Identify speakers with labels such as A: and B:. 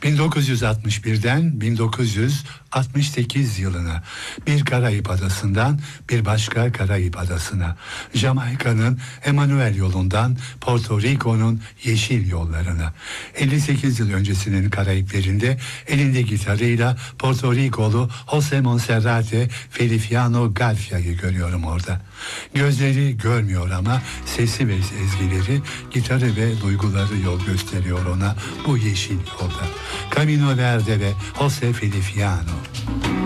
A: 1961'den 1968 yılına bir Karayip adasından bir başka Karayip adasına, Jamaika'nın Emanuel yolundan Porto Rico'nun yeşil yollarına, 58 yıl öncesinin Karayiplerinde elinde gitarıyla Porto Ricolu Jose Monserrate Feliciano Garcia'yı görüyorum orada. Gözleri görmüyor ama sesi ve ezgileri, gitarı ve duyguları yol gösteriyor ona bu yeşil yolda. Camino Verde ve Jose Feliciano.